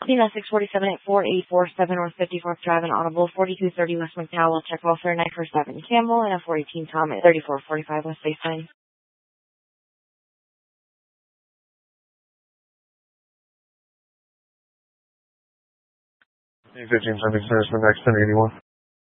Cena 647 at 4847 North 54th Drive and Audible 4230 West McDowell. Check welfare 947 Campbell and F418 Tom at 3445 West Baseline. 15 service for next 1081.